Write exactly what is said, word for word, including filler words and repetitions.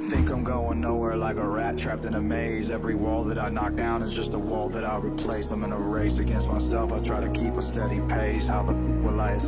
think I'm going nowhere, like a rat trapped in a maze. Every wall that I knock down is just a wall that I replace. I'm in a race against myself, I try to keep a steady pace. How the will I escape?